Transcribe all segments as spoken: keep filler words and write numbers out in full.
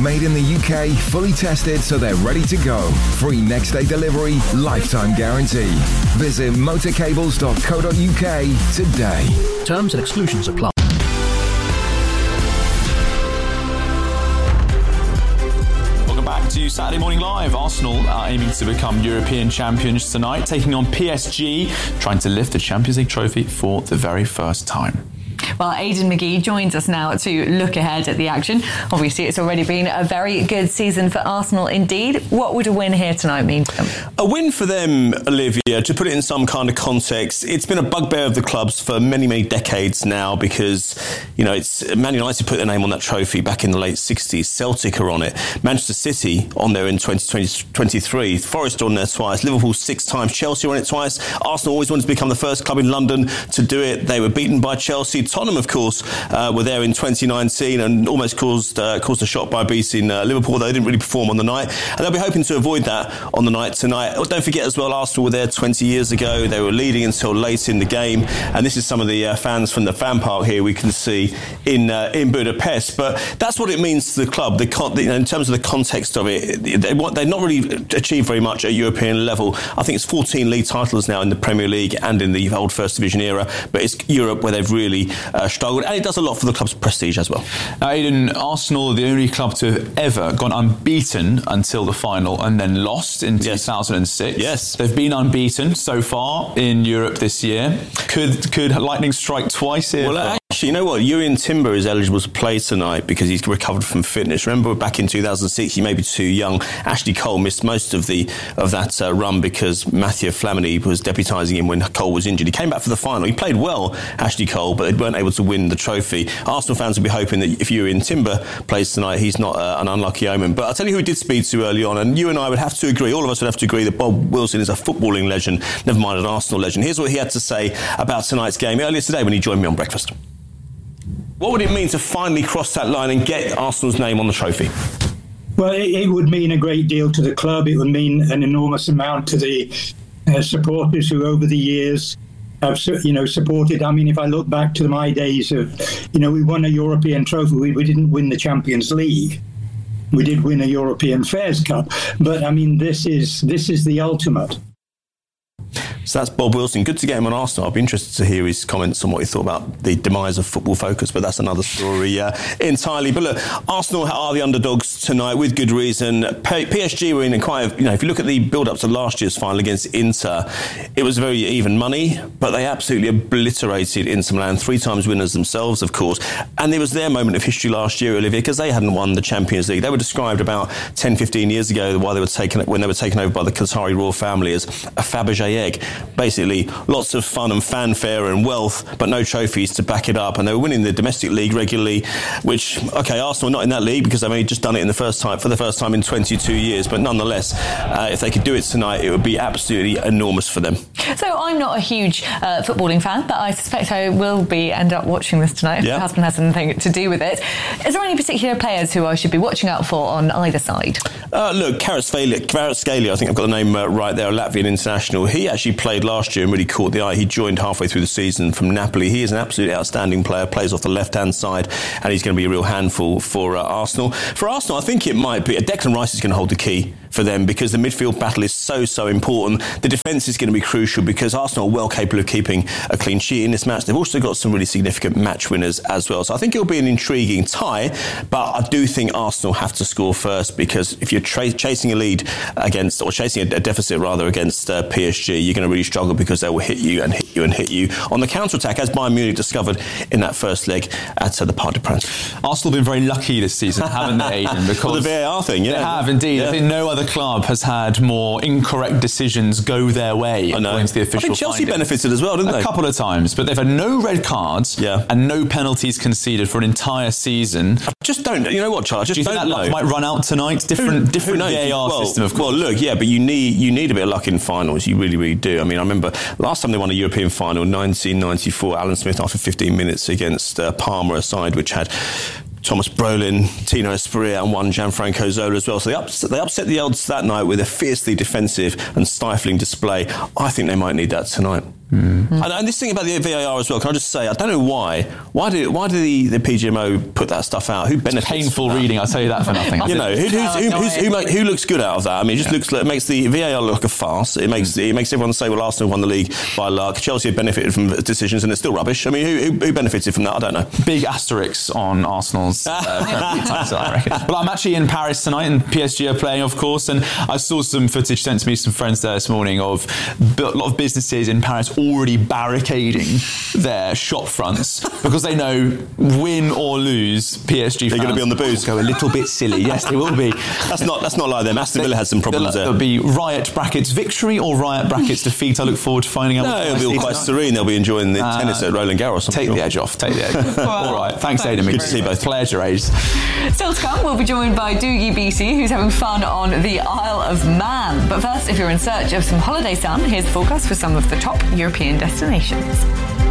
made in the U K, fully tested so they're ready to go. Free next day delivery, lifetime guarantee. Visit motorcables dot co dot U K today. Terms and exclusions apply. To Saturday Morning Live. Arsenal are aiming to become European champions tonight, taking on P S G, trying to lift the Champions League trophy for the very first time. Well, Aidan McGee joins us now to look ahead at the action. Obviously, it's already been a very good season for Arsenal indeed. What would a win here tonight mean for them? A win for them, Olivia, to put it in some kind of context, it's been a bugbear of the clubs for many, many decades now because, you know, it's Man United put their name on that trophy back in the late sixties. Celtic are on it. Manchester City on there in twenty twenty-three. Forest on there twice. Liverpool six times. Chelsea on it twice. Arsenal always wanted to become the first club in London to do it. They were beaten by Chelsea. Tottenham, of course, uh, were there in twenty nineteen and almost caused uh, caused a shock by beating uh, Liverpool. They didn't really perform on the night, and they'll be hoping to avoid that on the night tonight. Don't forget as well, Arsenal were there twenty years ago. They were leading until late in the game, and this is some of the uh, fans from the fan park here we can see in uh, in Budapest. But that's what it means to the club. The con- the, you know, in terms of the context of it, they want they've not really achieved very much at European level. I think it's fourteen league titles now in the Premier League and in the old First Division era, but it's Europe where they've really uh, struggled, and it does a lot for the club's prestige as well. Now, Aidan, Arsenal are the only club to have ever gone unbeaten until the final and then lost in yes. two thousand six. Yes. They've been unbeaten so far in Europe this year. Could could lightning strike twice here? Well, actually, you know what? Jurrien Timber is eligible to play tonight because he's recovered from fitness. Remember, back in two thousand six, he may be too young. Ashley Cole missed most of the of that uh, run because Mathieu Flamini was deputising him when Cole was injured. He came back for the final. He played well, Ashley Cole, but they weren't able to win the trophy. Arsenal fans will be hoping that if Jurrien Timber plays tonight, he's not uh, an unlucky omen. But I'll tell you who we did speak to early on, and you and I would have to agree, all of us would have to agree that Bob Wilson is a footballing legend, never mind an Arsenal legend. Here's what he had to say about tonight's game earlier today when he joined me on breakfast. What would it mean to finally cross that line and get Arsenal's name on the trophy? Well, it, it would mean a great deal to the club. It would mean an enormous amount to the uh, supporters who over the years have, you know, supported. I mean, if I look back to my days of, you know, we won a European trophy. We, we didn't win the Champions League. We did win a European Fairs Cup. But, I mean, this is this is the ultimate. So that's Bob Wilson. Good to get him on Arsenal. I'll be interested to hear his comments on what he thought about the demise of Football Focus, but that's another story uh, entirely. But look, Arsenal are the underdogs tonight with good reason. P- PSG were in quite a, you know, if you look at the build-up to last year's final against Inter, it was very even money, but they absolutely obliterated Inter Milan, three times winners themselves, of course. And it was their moment of history last year, Olivia, because they hadn't won the Champions League. They were described about ten, fifteen years ago while they were taken, when they were taken over by the Qatari royal family as a Fabergé egg. Basically, lots of fun and fanfare and wealth, but no trophies to back it up. And they were winning the domestic league regularly, which, OK, Arsenal not in that league because they've only just done it in the first time for the first time in twenty-two years. But nonetheless, uh, if they could do it tonight, it would be absolutely enormous for them. So I'm not a huge uh, footballing fan, but I suspect I will be end up watching this tonight if yeah. my husband has anything to do with it. Is there any particular players who I should be watching out for on either side? Uh, look, Kvaratskhelia, I think I've got the name uh, right there, a Latvian international. He actually played last year and really caught the eye. He joined halfway through the season from Napoli. He is an absolutely outstanding player, plays off the left-hand side, and he's going to be a real handful for uh, Arsenal. For Arsenal, I think it might be, uh, Declan Rice is going to hold the key for them because the midfield battle is so, so important. The defence is going to be crucial because Arsenal are well capable of keeping a clean sheet in this match. They've also got some really significant match winners as well. So I think it'll be an intriguing tie, but I do think Arsenal have to score first because if you're tra- chasing a lead against, or chasing a, a deficit rather against uh, P S G, you're going to really struggle because they will hit you and hit you and hit you on the counter-attack, as Bayern Munich discovered in that first leg at uh, the Parc des Princes. Arsenal have been very lucky this season, haven't they, Aidan? Because well, the V A R thing, yeah. They have, indeed. Yeah. I think no other club has had more incorrect decisions go their way I know. according to the official I think Chelsea findings. benefited as well, didn't they? A couple of times, but they've had no red cards yeah. and no penalties conceded for an entire season. I just don't, you know what, Charles? I just Do you don't think that know. luck might run out tonight? Different, who, different who V A R well, system, of course. Well, look, yeah, but you need you need a bit of luck in finals. You really, really do. I mean, I remember last time they won a European final, nineteen ninety-four, Alan Smith after fifteen minutes against uh, Parma, a side which had Thomas Brolin, Tino Espriella and one Gianfranco Zola as well. So they upset, they upset the odds that night with a fiercely defensive and stifling display. I think they might need that tonight. Mm. And, and this thing about the V A R as well, can I just say, I don't know why. Why did why did the, the P G M O put that stuff out? Who benefits? Painful reading, I'll tell you that for nothing. You know, who, who's, who, who's, who, who, who looks good out of that? I mean, it just yeah. looks like, it makes the V A R look like a farce. It makes it makes everyone say, well, Arsenal won the league by luck. Chelsea have benefited from decisions and it's still rubbish. I mean, who, who, who benefited from that? I don't know. Big asterisks on Arsenal's uh, title, I reckon. Well, I'm actually in Paris tonight and P S G are playing, of course, and I saw some footage sent to me, some friends there this morning, of a lot of businesses in Paris already barricading their shop fronts because they know, win or lose, P S G they're going to be on the booze. Go a little bit silly. Yes, they will be. That's not that's not like them. Aston Villa had some problems there. There'll be riot brackets victory or riot brackets defeat. I look forward to finding out. No, it'll be all quite serene. They'll be enjoying the uh, tennis at Roland Garros. Take sure. the edge off. Take the edge off. All right. Thanks, Aidan. Good to see both. Pleasure, Ace. Still to come, we'll be joined by Doogie B C, who's having fun on the Isle of Man. But first, if you're in search of some holiday sun, here's the forecast for some of the top European destinations.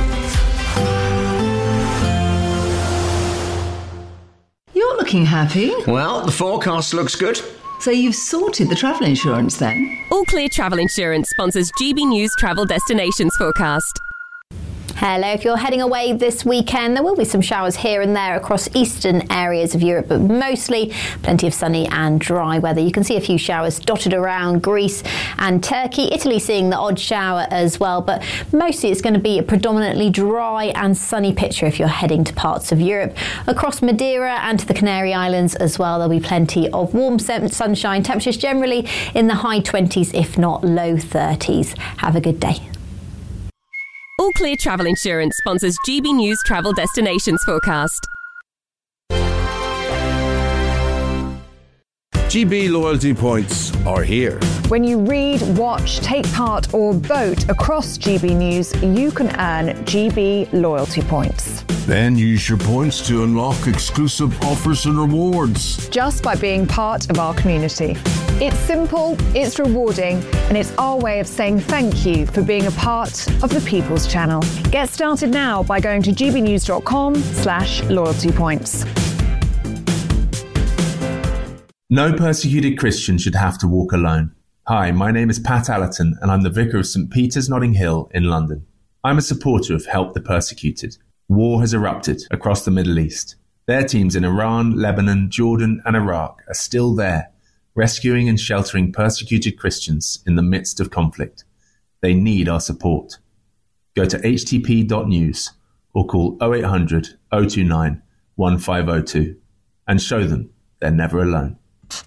You're looking happy. Well, the forecast looks good. So you've sorted the travel insurance then? All Clear Travel Insurance sponsors G B News Travel Destinations Forecast. Hello, if you're heading away this weekend, there will be some showers here and there across eastern areas of Europe, but mostly plenty of sunny and dry weather. You can see a few showers dotted around Greece and Turkey. Italy seeing the odd shower as well, but mostly it's going to be a predominantly dry and sunny picture if you're heading to parts of Europe. Across Madeira and to the Canary Islands as well, there'll be plenty of warm sunshine. Temperatures generally in the high twenties, if not low thirties. Have a good day. All Clear Travel Insurance sponsors G B News Travel Destinations Forecast. G B loyalty points are here. When you read, watch, take part or vote across G B News, you can earn G B loyalty points. Then use your points to unlock exclusive offers and rewards. Just by being part of our community. It's simple, it's rewarding, and it's our way of saying thank you for being a part of the People's Channel. Get started now by going to gbnews.com slash loyalty points. No persecuted Christian should have to walk alone. Hi, my name is Pat Allerton, and I'm the Vicar of St Peter's Notting Hill in London. I'm a supporter of Help the Persecuted. War has erupted across the Middle East. Their teams in Iran, Lebanon, Jordan, and Iraq are still there, rescuing and sheltering persecuted Christians in the midst of conflict. They need our support. Go to h t p dot news or call oh eight hundred, oh two nine, one five oh two and show them they're never alone.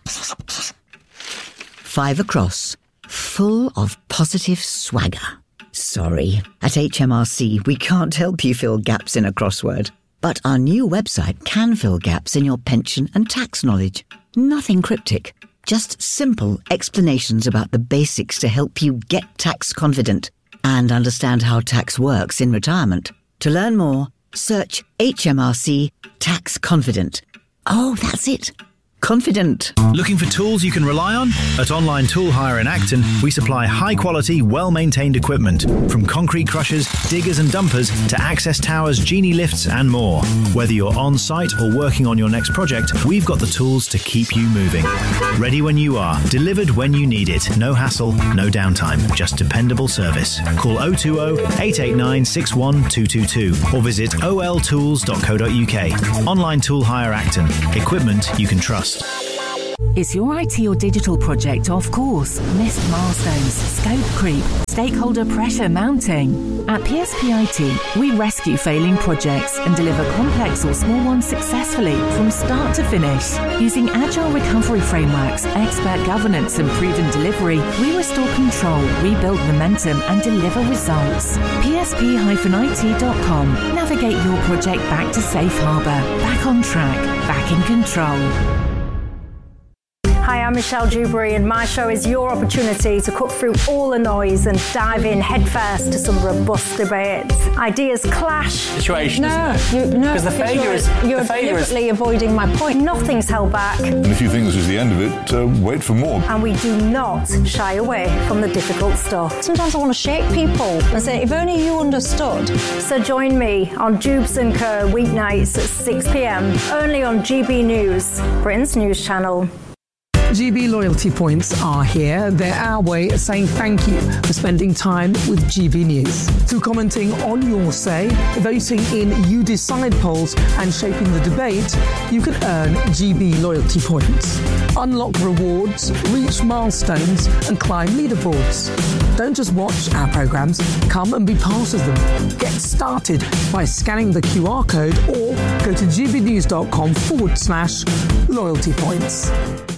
Five across, full of positive swagger. Sorry, at H M R C we can't help you fill gaps in a crossword. But our new website can fill gaps in your pension and tax knowledge. Nothing cryptic. Just simple explanations about the basics to help you get tax confident and understand how tax works in retirement. To learn more, search H M R C Tax Confident. Oh, that's it. Confident. Looking for tools you can rely on? At Online Tool Hire in Acton, we supply high-quality, well-maintained equipment, from concrete crushers, diggers and dumpers to access towers, genie lifts and more. Whether you're on-site or working on your next project, we've got the tools to keep you moving. Ready when you are, delivered when you need it. No hassle, no downtime, just dependable service. Call oh two oh, eight eight nine, six one two two two or visit o l tools dot co dot u k. Online Tool Hire Acton. Equipment you can trust. Is your I T or digital project off course? Missed milestones, scope creep, stakeholder pressure mounting? At P S P I T, we rescue failing projects and deliver complex or small ones successfully from start to finish. Using agile recovery frameworks, expert governance and proven delivery, we restore control, rebuild momentum and deliver results. P S P I T dot com. Navigate your project back to safe harbour, back on track, back in control. Hi, I'm Michelle Dewberry, and my show is your opportunity to cut through all the noise and dive in headfirst to some robust debates. Ideas clash. Situation, no, isn't it? You, no, because the failure you're, is you're the failure deliberately is... avoiding my point. Nothing's held back. And if you think this is the end of it, uh, wait for more. And we do not shy away from the difficult stuff. Sometimes I want to shake people and say, if only you understood. So join me on Dubes and Co weeknights at six p m only on G B News, Britain's news channel. G B loyalty points are here. They're our way of saying thank you for spending time with G B News. Through commenting on your say, voting in You Decide polls and shaping the debate, you can earn G B loyalty points. Unlock rewards, reach milestones and climb leaderboards. Don't just watch our programmes, come and be part of them. Get started by scanning the Q R code or go to gbnews.com forward slash loyalty points.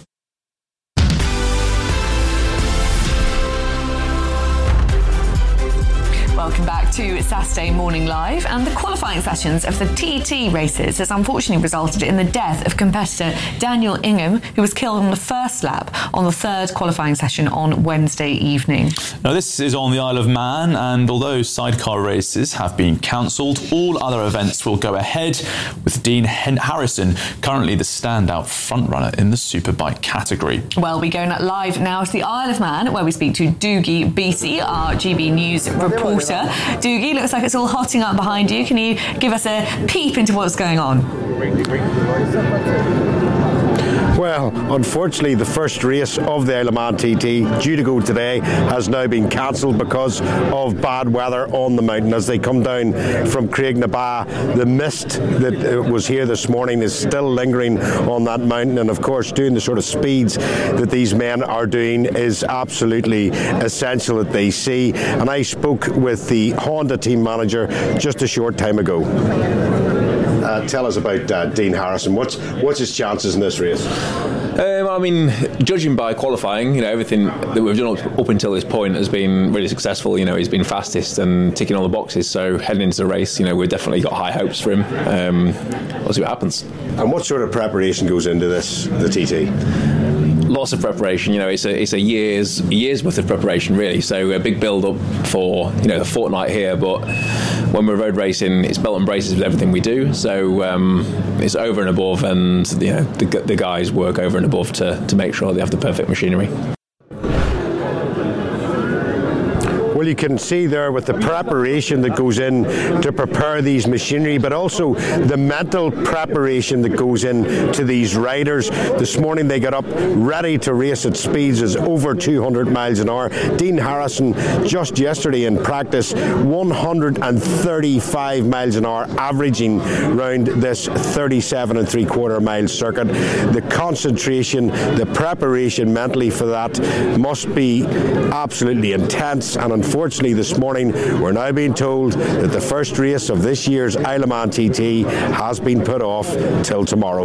Welcome back to Saturday Morning Live. And the qualifying sessions of the T T races has unfortunately resulted in the death of competitor Daniel Ingham, who was killed on the first lap on the third qualifying session on Wednesday evening. Now, this is on the Isle of Man, and although sidecar races have been cancelled, all other events will go ahead, with Dean Harrison currently the standout frontrunner in the superbike category. Well, we go live now to the Isle of Man, where we speak to Doogie Beattie, our G B News reporter. Doogie, looks like it's all hotting up behind you. Can you give us a peep into what's going on? Well, unfortunately, the first race of the Isle of Man T T, due to go today, has now been cancelled because of bad weather on the mountain. As they come down from Craignaba, the mist that was here this morning is still lingering on that mountain, and of course doing the sort of speeds that these men are doing is absolutely essential that they see. And I spoke with the Honda team manager just a short time ago. Uh, tell us about uh, Dean Harrison. What's what's his chances in this race? Um, I mean, judging by qualifying, you know, everything that we've done up, up until this point has been really successful. You know, he's been fastest and ticking all the boxes. So heading into the race, you know, we've definitely got high hopes for him. Um, we'll see what happens. And what sort of preparation goes into this, the T T? Lots of preparation. You know, it's a it's a year's years worth of preparation, really. So a big build up for, you know, a fortnight here, but when we're road racing, it's belt and braces with everything we do. So um, it's over and above, and you know, the, the guys work over and above to to make sure they have the perfect machinery. Well, you can see there with the preparation that goes in to prepare these machinery, but also the mental preparation that goes in to these riders. This morning they got up ready to race at speeds as over two hundred miles an hour. Dean Harrison just yesterday in practice one hundred thirty-five miles an hour, averaging round this thirty-seven and three quarter mile circuit. The concentration, the preparation mentally for that must be absolutely intense, and unfortunately Unfortunately, this morning we're now being told that the first race of this year's Isle of Man T T has been put off till tomorrow.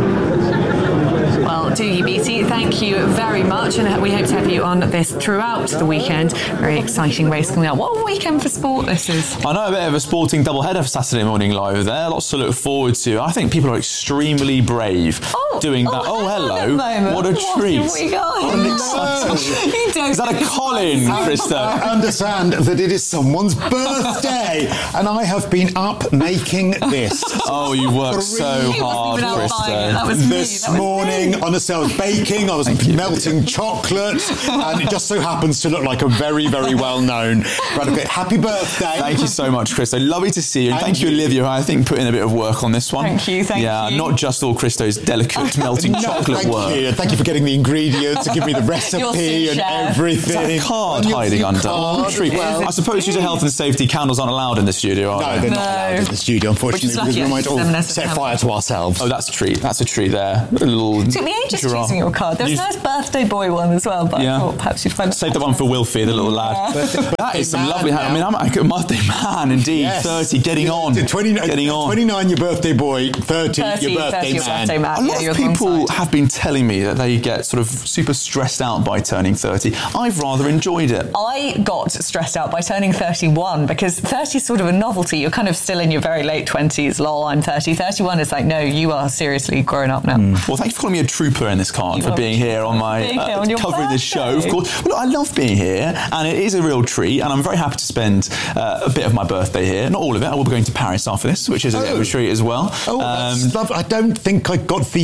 Well, Doogie Beattie, thank you very much, and we hope to have you on this throughout the weekend. Very exciting race coming up. What a weekend for sport this is. I know, a bit of a sporting doubleheader for Saturday Morning Live there. Lots to look forward to. I think people are extremely brave oh, doing oh, that. Oh, hello. What a what treat. What, what an exciting... Is that a Colin, Krista? I understand that it is someone's birthday, and I have been up making this. Oh, you worked so hard, Krista. That was this me. That morning, was honestly, I was baking, I was Thank melting you. chocolate, and it just so happens to look like a very, very well-known Brad Pitt. Happy birthday. Thank you so much, Krista. Lovely to see you. And, and thank you, you, Olivia, who I think put in a bit of work on this one. Thank you, thank yeah, you. Yeah, not just all Krista's delicate melting no, chocolate thank work. You. Thank you for getting the ingredients, to give me the recipe and everything. Is that a card hiding under? Card, well, I suppose due to health and safety, candles aren't allowed in the studio, are no, they? they're no. not allowed in the studio, unfortunately, because we might all set fire to ourselves. Oh, that's a treat. That's a treat there. A little it took me ages choosing your card. There was a nice birthday boy one as well, but yeah. I thought perhaps you'd find Save the one for Wilfie, the little lad. Yeah. That is some lovely... I mean, I'm like a birthday man, indeed. Yes. thirty, getting on. twenty-nine, getting on. twenty-nine, your birthday boy. thirty, thirty your birthday thirty, man. Your birthday man. A lot yeah, of people have been telling me that they get sort of super stressed out by turning thirty. I've rather enjoyed it. I got stressed out by turning thirty-one because thirty is sort of a novelty. You're kind of still in your very late twenties. Lol, I'm thirty. thirty-one is like, no, you are seriously grown up now. Mm. Well, thank you for calling me a trooper in this card, you for being here on my uh, on covering this show. Of course, well, I love being here, and it is a real treat, and I'm very happy to spend uh, a bit of my birthday here. Not all of it. I will be going to Paris after this, which is a, oh. a treat as well. Oh, um, that's lovely. I don't think I got the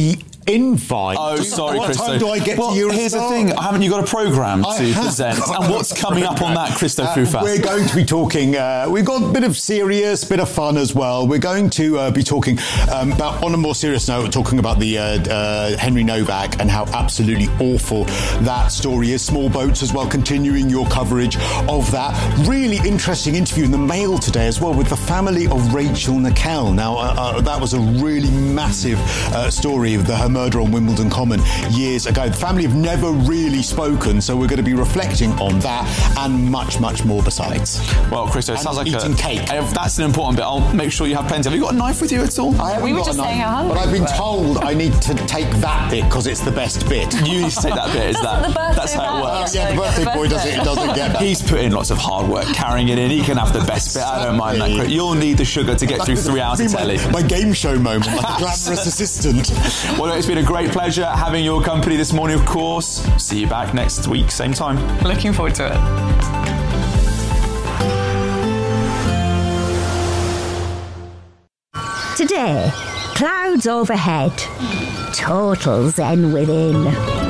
invite. Oh, sorry, what Christo. What time do I get well, to Eurostar? Here's the thing. Haven't you got a programme I to have present? got And what's coming up on that, Christo Uh, Foufas? we're going to be talking, uh, we've got a bit of serious, bit of fun as well. We're going to uh, be talking um, about, on a more serious note, we're talking about the uh, uh, Henry Novak and how absolutely awful that story is. Small Boats as well, continuing your coverage of that. Really interesting interview in the Mail today as well with the family of Rachel Nickell. Now, uh, uh, that was a really massive uh, story of the, her murder on Wimbledon Common years ago. The family have never really spoken, so we're going to be reflecting on that and much, much more besides. Well, Christo, it And sounds like eating a, cake. If that's an important bit. I'll make sure you have plenty. Have you got a knife with you at all? I haven't We were got just a saying knife, how hungry but I've been we were. told I need to take that bit because it's the best bit. You need to take that bit. Is that? That's what the birthday That's how it boy works. Oh, yeah, the birthday boy does it. It doesn't get that. He's put in lots of hard work carrying it in. He can have the best bit. I don't mind that. Chris. You'll need the sugar to get through three hours of my, telly. my game show moment, like a glamorous assistant. Well, it's been a great pleasure having your company this morning, of course. See you back next week, same time. Looking forward to it. Today, clouds overhead, total zen within.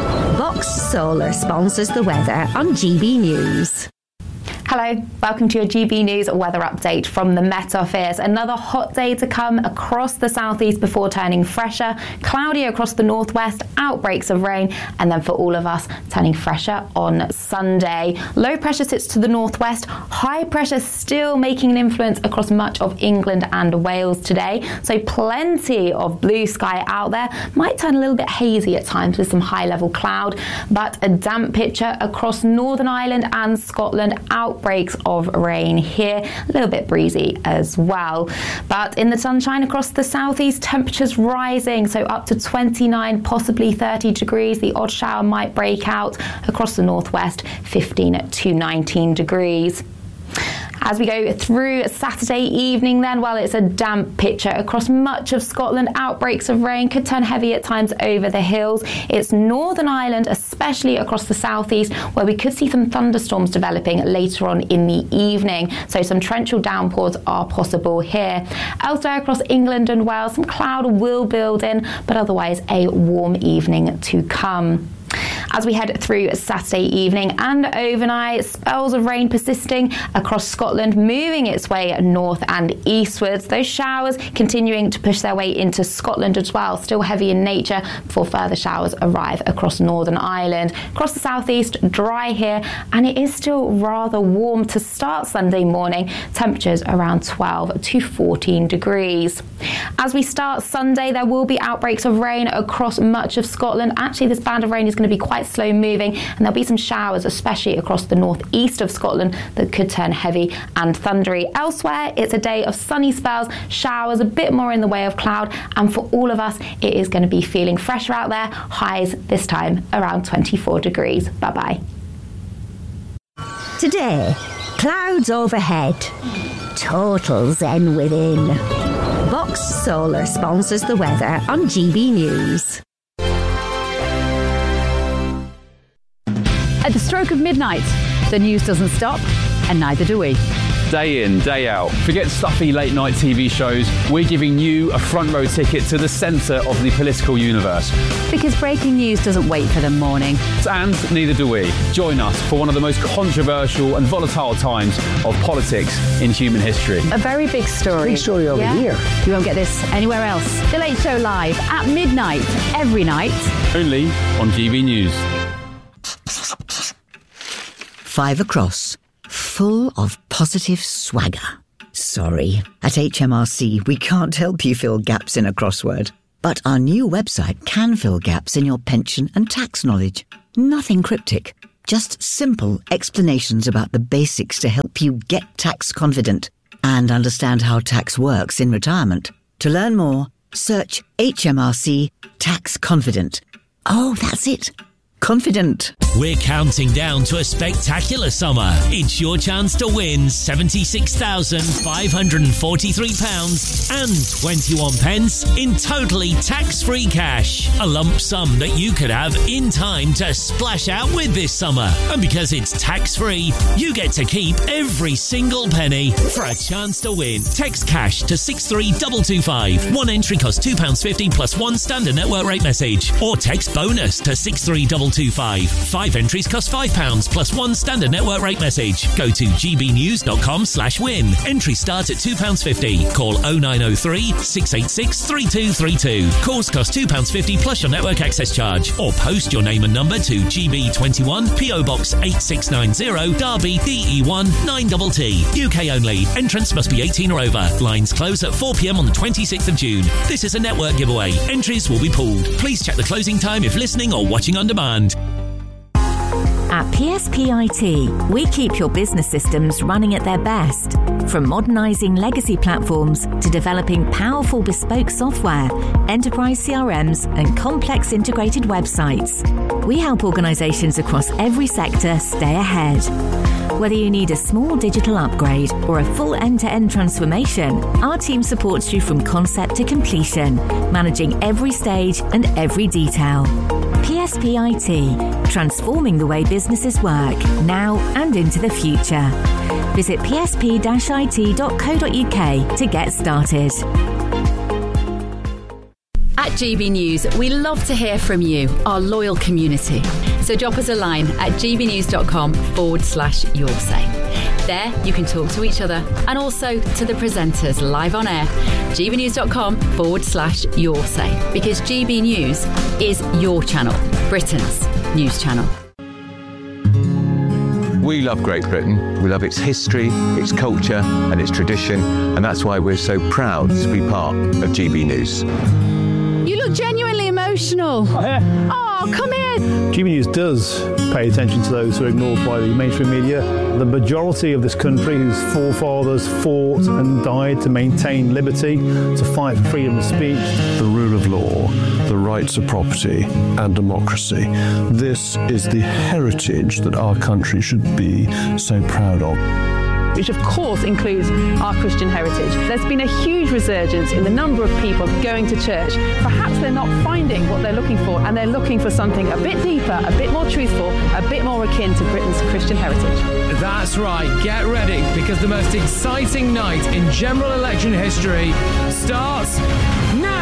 Box Solar sponsors the weather on G B News. Hello, welcome to your G B News weather update from the Met Office. Another hot day to come across the southeast before turning fresher, cloudy across the northwest, outbreaks of rain, and then for all of us turning fresher on Sunday. Low pressure sits to the northwest, high pressure still making an influence across much of England and Wales today. So plenty of blue sky out there. Might turn a little bit hazy at times with some high level cloud, but a damp picture across Northern Ireland and Scotland. Out Outbreaks of rain here, a little bit breezy as well. But in the sunshine across the southeast, temperatures rising, so up to twenty-nine, possibly thirty degrees. The odd shower might break out across the northwest, fifteen to nineteen degrees. As we go through Saturday evening then, well, it's a damp picture across much of Scotland. Outbreaks of rain could turn heavy at times over the hills. It's Northern Ireland, especially across the southeast, where we could see some thunderstorms developing later on in the evening. So some torrential downpours are possible here. Elsewhere across England and Wales, some cloud will build in, but otherwise a warm evening to come. As we head through Saturday evening and overnight, spells of rain persisting across Scotland, moving its way north and eastwards. Those showers continuing to push their way into Scotland as well, still heavy in nature before further showers arrive across Northern Ireland. Across the southeast, dry here, and it is still rather warm to start Sunday morning. Temperatures around twelve to fourteen degrees. As we start Sunday, there will be outbreaks of rain across much of Scotland. Actually, this band of rain is going to be quite slow moving, and there'll be some showers, especially across the northeast of Scotland, that could turn heavy and thundery. Elsewhere, it's a day of sunny spells, showers, a bit more in the way of cloud, and for all of us, it is going to be feeling fresher out there. Highs this time around twenty-four degrees. Bye-bye. Today, clouds overhead, total zen within. Box Solar sponsors the weather on G B News. At the stroke of midnight, the news doesn't stop, and neither do we. Day in, day out. Forget stuffy late night T V shows. We're giving you a front row ticket to the centre of the political universe. Because breaking news doesn't wait for the morning. And neither do we. Join us for one of the most controversial and volatile times of politics in human history. A very big story. Big story over yeah? here. You won't get this anywhere else. The Late Show live at midnight every night. Only on G B News. Five across, full of positive swagger. Sorry, at H M R C we can't help you fill gaps in a crossword. But our new website can fill gaps in your pension and tax knowledge. Nothing cryptic, just simple explanations about the basics to help you get tax confident and understand how tax works in retirement. To learn more, search H M R C Tax Confident. Oh, that's it. confident. We're counting down to a spectacular summer. It's your chance to win seventy-six thousand five hundred forty-three pounds and twenty-one pence in totally tax-free cash. A lump sum that you could have in time to splash out with this summer. And because it's tax-free, you get to keep every single penny. For a chance to win, text cash to six three two two five. One entry costs two pounds fifty plus one standard network rate message. Or text bonus to six three two two five. Five entries cost five pounds plus one standard network rate message. Go to gbnews.com slash win. Entries start at two pounds fifty. Call oh nine oh three, six eight six, three two three two. Calls cost two pounds fifty plus your network access charge. Or post your name and number to G B twenty-one, P O Box eight six nine zero, Derby, D E one nine T T. U K only. Entrance must be eighteen or over. Lines close at four p.m. on the twenty-sixth of June. This is a network giveaway. Entries will be pooled. Please check the closing time if listening or watching on demand. At P S P I T, we keep your business systems running at their best. From modernising legacy platforms to developing powerful bespoke software, enterprise C R Ms and complex integrated websites, we help organisations across every sector stay ahead. Whether you need a small digital upgrade or a full end-to-end transformation, our team supports you from concept to completion, managing every stage and every detail. P S P I T, transforming the way businesses work, now and into the future. Visit p s p dash i t dot co dot u k to get started. At G B News, we love to hear from you, our loyal community. So drop us a line at gbnews.com forward slash your say. There, you can talk to each other and also to the presenters live on air. gbnews.com forward slash your say. Because G B News is your channel, Britain's news channel. We love Great Britain. We love its history, its culture and its tradition. And that's why we're so proud to be part of G B News. You look genuinely emotional. Oh, come here. G B News does pay attention to those who are ignored by the mainstream media. The majority of this country whose forefathers fought and died to maintain liberty, to fight for freedom of speech. The rule of law, the rights of property and democracy. This is the heritage that our country should be so proud of. Which of course includes our Christian heritage. There's been a huge resurgence in the number of people going to church. Perhaps they're not finding what they're looking for and they're looking for something a bit deeper, a bit more truthful, a bit more akin to Britain's Christian heritage. That's right, get ready because the most exciting night in general election history starts